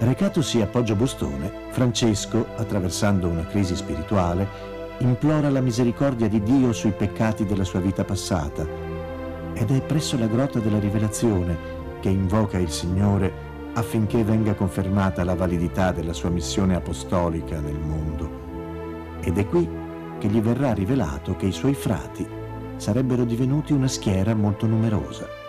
Recatosi a Poggiobussone, Francesco, attraversando una crisi spirituale, implora la misericordia di Dio sui peccati della sua vita passata ed è presso la grotta della Rivelazione che invoca il Signore affinché venga confermata la validità della sua missione apostolica nel mondo. Ed è qui che gli verrà rivelato che i suoi frati sarebbero divenuti una schiera molto numerosa.